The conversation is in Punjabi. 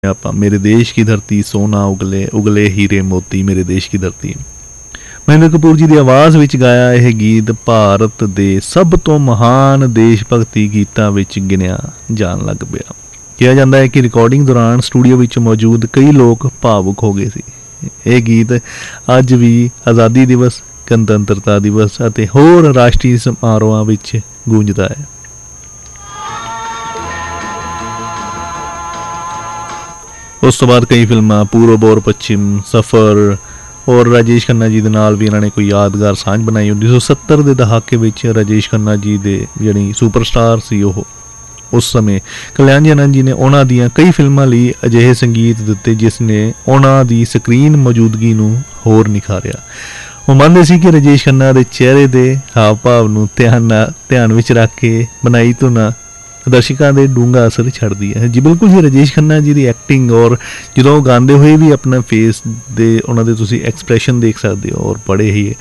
ਆਪਾਂ ਮੇਰੇ ਦੇਸ਼ ਕੀ ਧਰਤੀ ਸੋਨਾ ਉਗਲੇ ਉਗਲੇ ਹੀਰੇ ਮੋਤੀ ਮੇਰੇ ਦੇਸ਼ ਕੀ ਧਰਤੀ। ਮਹਿੰਦਰ ਕਪੂਰ ਜੀ ਦੀ ਆਵਾਜ਼ ਵਿੱਚ ਗਾਇਆ ਇਹ ਗੀਤ ਭਾਰਤ ਦੇ ਸਭ ਤੋਂ ਮਹਾਨ ਦੇਸ਼ ਭਗਤੀ ਗੀਤਾਂ ਵਿੱਚ ਗਿਣਿਆ ਜਾਣ ਲੱਗ ਪਿਆ। ਕਿਹਾ ਜਾਂਦਾ ਹੈ ਕਿ ਰਿਕਾਰਡਿੰਗ ਦੌਰਾਨ ਸਟੂਡੀਓ ਵਿੱਚ ਮੌਜੂਦ ਕਈ ਲੋਕ ਭਾਵੁਕ ਹੋ ਗਏ ਸੀ। ਇਹ ਗੀਤ ਅੱਜ ਵੀ ਆਜ਼ਾਦੀ ਦਿਵਸ, ਗਣਤੰਤਰਤਾ ਦਿਵਸ ਅਤੇ ਹੋਰ ਰਾਸ਼ਟਰੀ ਸਮਾਰੋਹਾਂ ਵਿੱਚ ਗੂੰਜਦਾ ਹੈ। ਉਸ ਤੋਂ ਬਾਅਦ ਕਈ ਫਿਲਮਾਂ ਪੂਰਬ ਔਰ ਪੱਛਮ, ਸਫ਼ਰ ਔਰ ਰਾਜੇਸ਼ ਖੰਨਾ ਜੀ ਦੇ ਨਾਲ ਵੀ ਇਹਨਾਂ ਨੇ ਕੋਈ ਯਾਦਗਾਰ ਸਾਂਝ ਬਣਾਈ। 1970 ਦੇ ਦਹਾਕੇ ਵਿੱਚ ਰਾਜੇਸ਼ ਖੰਨਾ ਜੀ ਦੇ ਜਿਹੜੀ ਸੁਪਰਸਟਾਰ ਸੀ ਉਹ ਉਸ ਸਮੇਂ ਕਲਿਆਣ ਜੀ ਆਨੰਦ ਜੀ ਨੇ ਉਹਨਾਂ ਦੀਆਂ ਕਈ ਫਿਲਮਾਂ ਲਈ ਅਜਿਹੇ ਸੰਗੀਤ ਦਿੱਤੇ ਜਿਸ ਨੇ ਉਹਨਾਂ ਦੀ ਸਕਰੀਨ ਮੌਜੂਦਗੀ ਨੂੰ ਹੋਰ ਨਿਖਾਰਿਆ। ਉਹ ਮੰਨਦੇ ਸੀ ਕਿ ਰਾਜੇਸ਼ ਖੰਨਾ ਦੇ ਚਿਹਰੇ ਦੇ ਹਾਵ ਭਾਵ ਨੂੰ ਧਿਆਨ ਵਿੱਚ ਰੱਖ ਕੇ ਬਣਾਈ ਧੁਨ ਦਰਸ਼ਕਾਂ ਦੇ ਡੂੰਘਾ ਅਸਰ ਛੱਡਦੀ ਹੈ। ਜੀ ਬਿਲਕੁਲ ਜੀ, ਰਾਜੇਸ਼ ਖੰਨਾ ਜੀ ਦੀ ਐਕਟਿੰਗ ਔਰ ਜਦੋਂ ਉਹ ਗਾਉਂਦੇ ਹੋਏ ਵੀ ਆਪਣਾ ਫੇਸ ਦੇ ਉਹਨਾਂ ਦੇ ਤੁਸੀਂ ਐਕਸਪ੍ਰੈਸ਼ਨ ਦੇਖ ਸਕਦੇ ਹੋ ਔਰ ਬੜੇ ਹੀ